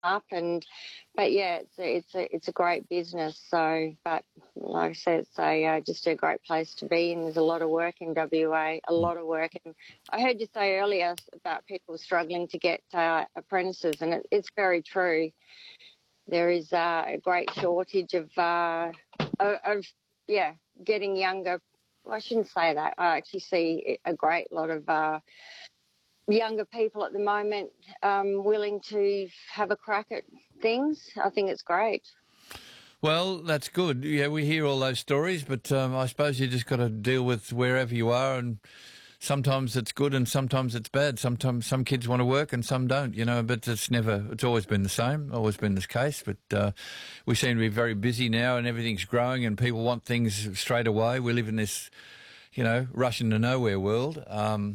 up, but yeah, it's a great business. So, but like I said, it's just a great place to be, and there's a lot of work in WA, a lot of work. And I heard you say earlier about people struggling to get apprentices, and it's very true. There is a great shortage of getting younger. Well, I shouldn't say that. I actually see a great lot of younger people at the moment willing to have a crack at things. I think it's great. Well, that's good. Yeah, we hear all those stories, but I suppose you just got to deal with wherever you are, and sometimes it's good and sometimes it's bad. Sometimes some kids want to work and some don't, but it's always been the same, always been this case. But we seem to be very busy now and everything's growing and people want things straight away. We live in this, rush into nowhere world.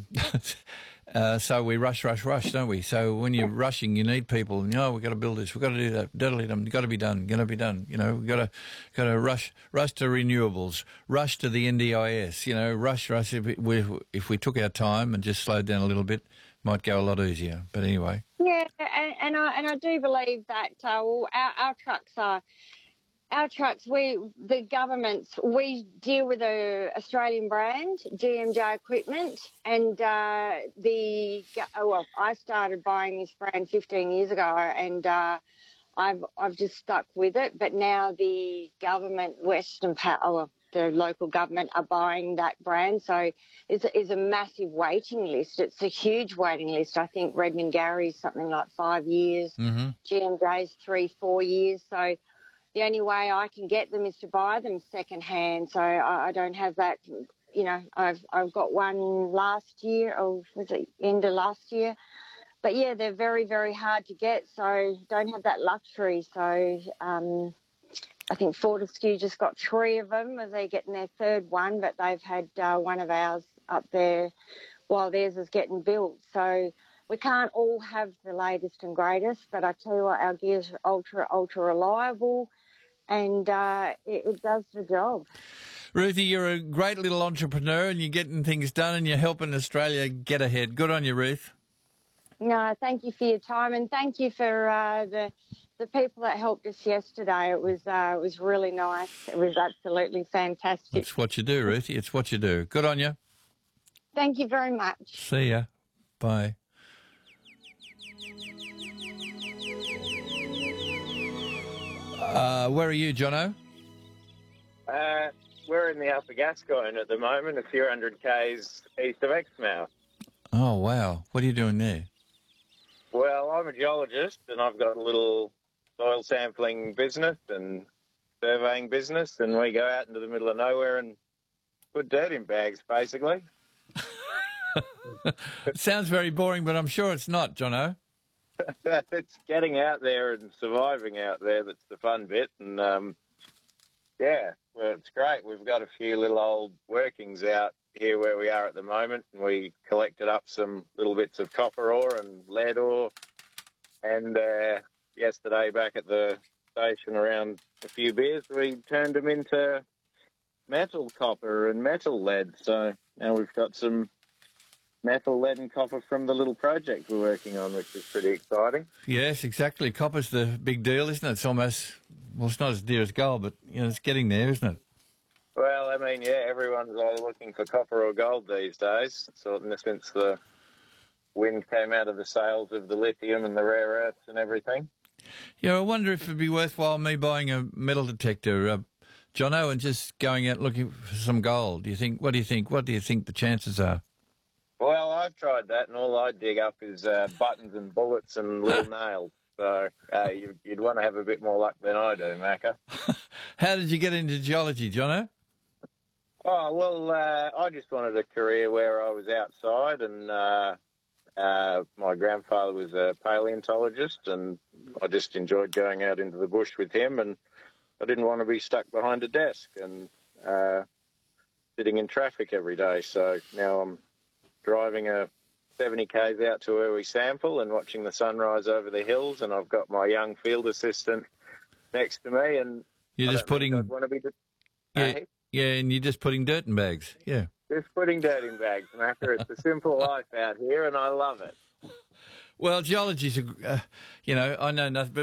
So we rush, don't we? So when you're rushing, you need people. We've got to build this, we've got to do that, got to be done, we've got to rush to renewables, rush to the NDIS, rush. If we took our time and just slowed down a little bit, might go a lot easier. But anyway. Yeah, and I do believe that our trucks are. Our trucks, the governments, we deal with a Australian brand, GMJ Equipment, and I started buying this brand 15 years ago, and I've just stuck with it. But now the government, the local government, are buying that brand, so it's a massive waiting list. It's a huge waiting list. I think Redmond Gary's something like 5 years, GMJ's 3-4 years, so. The only way I can get them is to buy them second hand, so I don't have that. I've got one last year, or was it end of last year? But yeah, they're very, very hard to get, so don't have that luxury. So I think Fortescue just got 3 of them as they're getting their third one, but they've had one of ours up there while theirs is getting built. So we can't all have the latest and greatest, but I tell you what, our gear's ultra reliable. And it does the job. Ruthie, you're a great little entrepreneur and you're getting things done and you're helping Australia get ahead. Good on you, Ruth. No, thank you for your time, and thank you for the people that helped us yesterday. It was really nice. It was absolutely fantastic. It's what you do, Ruthie. It's what you do. Good on you. Thank you very much. See ya. Bye. Where are you, Jono? We're in the Upper Gascoyne at the moment, a few hundred k's east of Exmouth. Oh, wow. What are you doing there? Well, I'm a geologist and I've got a little soil sampling business and surveying business, and we go out into the middle of nowhere and put dirt in bags, basically. It sounds very boring, but I'm sure it's not, Jono. It's getting out there and surviving out there that's the fun bit. And, well, it's great. We've got a few little old workings out here where we are at the moment, and we collected up some little bits of copper ore and lead ore. And yesterday back at the station around a few beers, we turned them into metal copper and metal lead. So now we've got some metal, lead and copper from the little project we're working on, which is pretty exciting. Yes, exactly. Copper's the big deal, isn't it? It's almost, well, it's not as dear as gold, but, it's getting there, isn't it? Well, I mean, yeah, everyone's either looking for copper or gold these days. So since the wind came out of the sails of the lithium and the rare earths and everything. Yeah, I wonder if it'd be worthwhile me buying a metal detector, Jono, and just going out looking for some gold. What do you think? What do you think the chances are? Well, I've tried that, and all I dig up is buttons and bullets and little nails. So you'd want to have a bit more luck than I do, Macca. How did you get into geology, Jono? Oh, well, I just wanted a career where I was outside, and my grandfather was a paleontologist, and I just enjoyed going out into the bush with him, and I didn't want to be stuck behind a desk and sitting in traffic every day. So now I'm driving a 70 k's out to where we sample and watching the sunrise over the hills, and I've got my young field assistant next to me, and you're just putting and you're just putting dirt in bags. Yeah, just putting dirt in bags, Macca. It's a simple life out here, and I love it. Well, geology's I know nothing, but